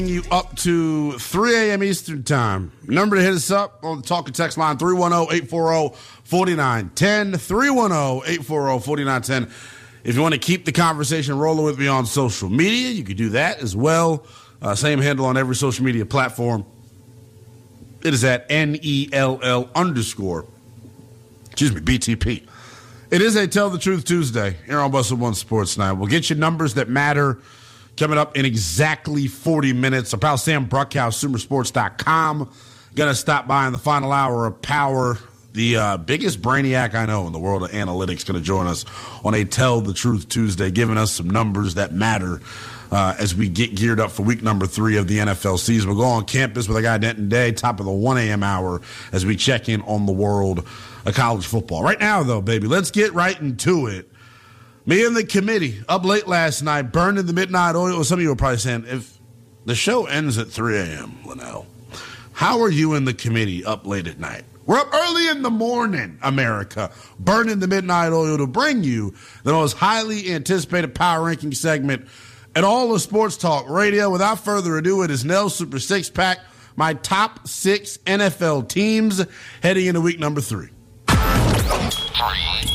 You up to 3 a.m. Eastern Time. Number to hit us up on the talk and text line, 310-840-4910, 310-840-4910. If you want to keep the conversation rolling with me on social media, you can do that as well. Same handle on every social media platform. It is at NELL_BTP. It is a Tell the Truth Tuesday here on Bustle One Sports Night. We'll get you numbers that matter coming up in exactly 40 minutes. Our pal Sam Bruckhouse, Sumersports.com, going to stop by in the final hour of Power. The biggest brainiac I know in the world of analytics going to join us on a Tell the Truth Tuesday, giving us some numbers that matter as we get geared up for week number 3 of the NFL season. We'll go on campus with our guy Denton Day, top of the 1 a.m. hour, as we check in on the world of college football. Right now, though, baby, let's get right into it. Me and the committee up late last night, burning the midnight oil. Some of you are probably saying, if the show ends at 3 a.m., Linnell, how are you and the committee up late at night? We're up early in the morning, America, burning the midnight oil to bring you the most highly anticipated power ranking segment at all of Sports Talk Radio. Without further ado, it is Nell's Super Six Pack, my top 6 NFL teams heading into week number 3. 3,